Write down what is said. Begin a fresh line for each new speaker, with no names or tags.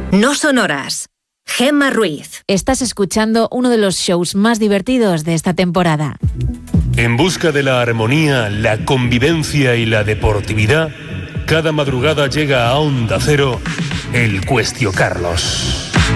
No son horas. Gemma Ruiz.
Estás escuchando uno de los shows más divertidos de esta temporada.
En busca de la armonía, la convivencia y la deportividad, cada madrugada llega a Onda Cero el Cuestio Carlos.